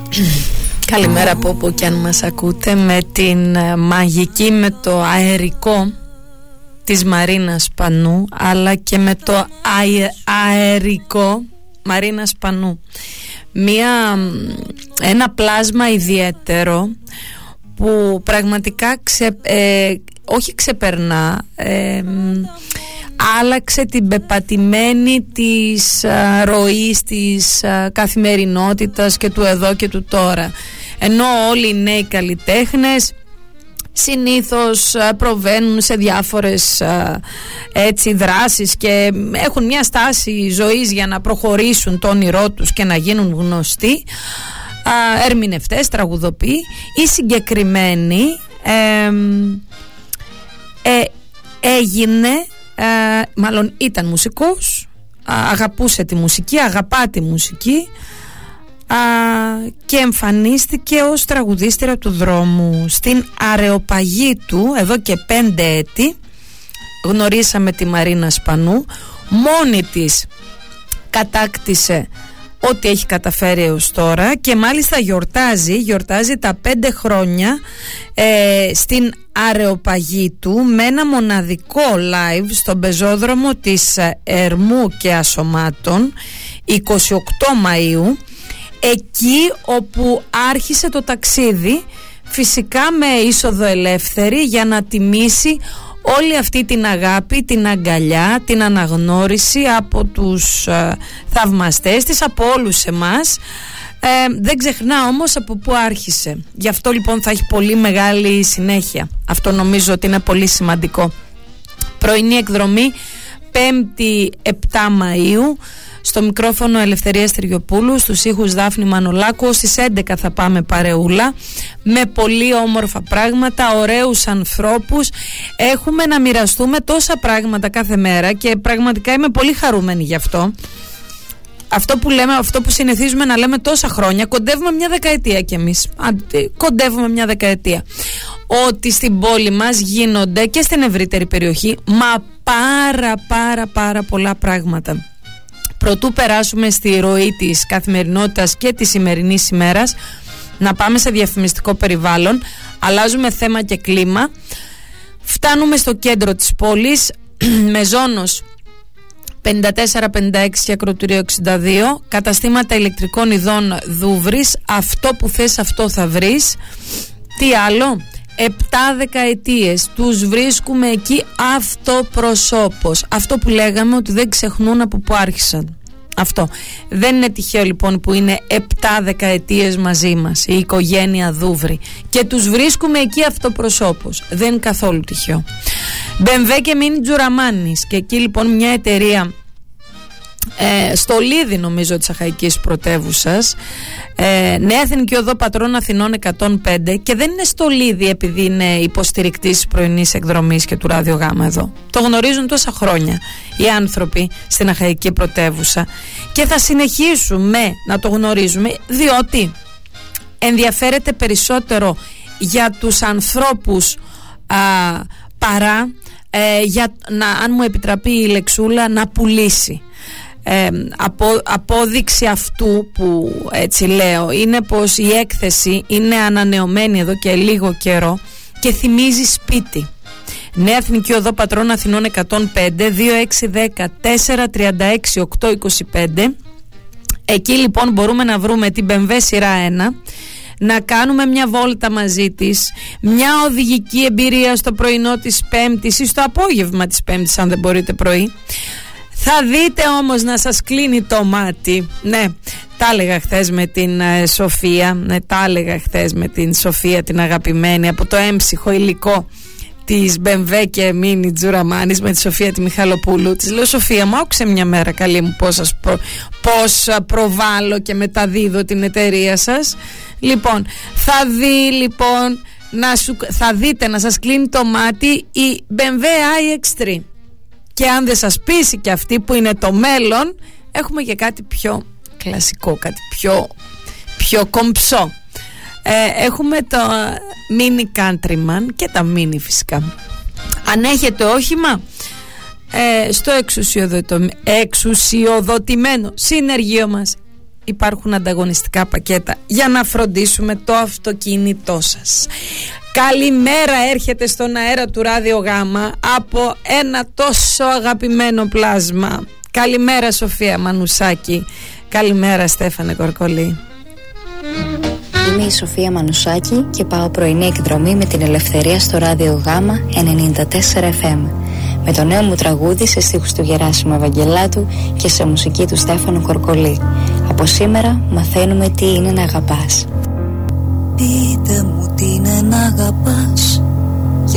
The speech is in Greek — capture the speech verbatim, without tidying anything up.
Καλημέρα από όπου και αν μας ακούτε, με την μαγική, με το αερικό της Μαρίνα Σπανού, αλλά και με το αε, αερικό Μαρίνα Σπανού. Μία, ένα πλάσμα ιδιαίτερο που πραγματικά ξε, ε, όχι ξεπερνά, ε, άλλαξε την πεπατημένη της α, ροής της α, καθημερινότητας και του εδώ και του τώρα. Ενώ όλοι οι νέοι καλλιτέχνες συνήθως α, προβαίνουν σε διάφορες α, έτσι, δράσεις και έχουν μια στάση ζωής για να προχωρήσουν το όνειρό τους και να γίνουν γνωστοί, α, ερμηνευτές, τραγουδοποιοί, οι συγκεκριμένοι ε, ε, έγινε Ε, μάλλον ήταν μουσικός, α, αγαπούσε τη μουσική, αγαπά τη μουσική, α, και εμφανίστηκε ως τραγουδίστρια του δρόμου. Στην Αρεοπαγή του εδώ και πέντε έτη γνωρίσαμε τη Μαρίνα Σπανού. Μόνη της κατάκτησε ό,τι έχει καταφέρει έως τώρα και μάλιστα γιορτάζει, γιορτάζει τα πέντε χρόνια ε, στην Αρεοπαγή του με ένα μοναδικό live στον πεζόδρομο της Ερμού και Ασωμάτων εικοστή ογδόη Μαΐου, εκεί όπου άρχισε το ταξίδι, φυσικά με είσοδο ελεύθερη, για να τιμήσει όλη αυτή την αγάπη, την αγκαλιά, την αναγνώριση από τους ε, θαυμαστές της, από όλους εμάς. Ε, δεν ξεχνά όμως από πού άρχισε. Γι' αυτό λοιπόν θα έχει πολύ μεγάλη συνέχεια. Αυτό νομίζω ότι είναι πολύ σημαντικό. Πρωινή εκδρομή πέμπτη επτά Μαΐου, στο μικρόφωνο Ελευθερία Στυριοπούλου, στους ήχους Δάφνη Μανολάκου. Στις έντεκα θα πάμε παρεούλα με πολύ όμορφα πράγματα, ωραίους ανθρώπους. Έχουμε να μοιραστούμε τόσα πράγματα κάθε μέρα και πραγματικά είμαι πολύ χαρούμενη γι' αυτό. Αυτό που λέμε, αυτό που συνηθίζουμε να λέμε τόσα χρόνια, κοντεύουμε μια δεκαετία κι εμείς. Κοντεύουμε μια δεκαετία. Ότι στην πόλη μας γίνονται και στην ευρύτερη περιοχή μα πάρα πάρα πάρα πολλά πράγματα. Προτού περάσουμε στη ροή της καθημερινότητας και της σημερινής ημέρας, να πάμε σε διαφημιστικό περιβάλλον. Αλλάζουμε θέμα και κλίμα. Φτάνουμε στο κέντρο της πόλης, Μεζόνος πενήντα τέσσερα πενήντα έξι και Ακροτηρίου εξήντα δύο, καταστήματα ηλεκτρικών ειδών Δούβρης. Αυτό που θες αυτό θα βρεις. Τι άλλο? Επτά δεκαετίες τους βρίσκουμε εκεί αυτοπροσώπως. Αυτό που λέγαμε, ότι δεν ξεχνούν από που άρχισαν. Αυτό. Δεν είναι τυχαίο λοιπόν που είναι επτά δεκαετίες μαζί μας η οικογένεια Δούβρη και τους βρίσκουμε εκεί αυτοπροσώπως. Δεν είναι καθόλου τυχαίο. Μπεμβέ και Μίνι Τζουραμάνης, και εκεί λοιπόν μια εταιρεία Ε, στο Λίδι νομίζω της Αχαϊκής Πρωτεύουσας, ε, Νέα Εθνική Οδό Πατρών Αθηνών εκατόν πέντε, και δεν είναι στο Λίδι επειδή είναι υποστηρικτής της πρωινής εκδρομής και του Ράδιο Γάμα εδώ. Το γνωρίζουν τόσα χρόνια οι άνθρωποι στην Αχαϊκή Πρωτεύουσα και θα συνεχίσουμε να το γνωρίζουμε, διότι ενδιαφέρεται περισσότερο για τους ανθρώπους α, παρά ε, για να, αν μου επιτραπεί η λεξούλα, να πουλήσει. Ε, απο, απόδειξη αυτού που έτσι λέω είναι πως η έκθεση είναι ανανεωμένη εδώ και λίγο καιρό και θυμίζει σπίτι. Νέα Εθνική Οδό Πατρών Αθηνών εκατόν πέντε, δύο έξι δέκα τέσσερα τριάντα έξι οκτώ είκοσι πέντε. Εκεί λοιπόν μπορούμε να βρούμε την μπεμβέ σειρά ένα, να κάνουμε μια βόλτα μαζί της, μια οδηγική εμπειρία στο πρωινό της Πέμπτης ή στο απόγευμα της Πέμπτης αν δεν μπορείτε πρωί. Θα δείτε όμως να σας κλείνει το μάτι. Ναι, τα έλεγα χθες με την ε, Σοφία, ναι, τα έλεγα χθες με την Σοφία την αγαπημένη, από το έμψυχο υλικό της Μπεμβέ και Μίνι Τζουραμάνης, με τη Σοφία τη Μιχαλοπούλου. Της λέω, Σοφία μου, άκουσε μια μέρα καλή μου πώς, σας προ, πώς προβάλλω και μεταδίδω την εταιρεία σας. Λοιπόν, θα δει λοιπόν, να σου, θα δείτε να σας κλείνει το μάτι η Μπεμβέ άι εξ τρία. Και αν δεν σας πείσει και αυτή που είναι το μέλλον, έχουμε και κάτι πιο κλασικό, κάτι πιο, πιο κομψό. Ε, έχουμε το Mini Countryman και τα Mini φυσικά. Αν έχετε όχημα, ε, στο εξουσιοδοτημένο συνεργείο μας υπάρχουν ανταγωνιστικά πακέτα για να φροντίσουμε το αυτοκίνητό σας. Καλημέρα έρχεται στον αέρα του Ράδιο Γάμα από ένα τόσο αγαπημένο πλάσμα. Καλημέρα Σοφία Μανουσάκη. Καλημέρα Στέφανε Κορκολή. Είμαι η Σοφία Μανουσάκη και πάω πρωινή εκδρομή με την Ελευθερία στο Ράδιο Γάμα ενενήντα τέσσερα εφ εμ. Με το νέο μου τραγούδι σε στίχους του Γεράσιμου Ευαγγελάτου και σε μουσική του Στέφανου Κορκολή. Από σήμερα μαθαίνουμε τι είναι να αγαπάς. Πείτε μου τι είναι να αγαπάς,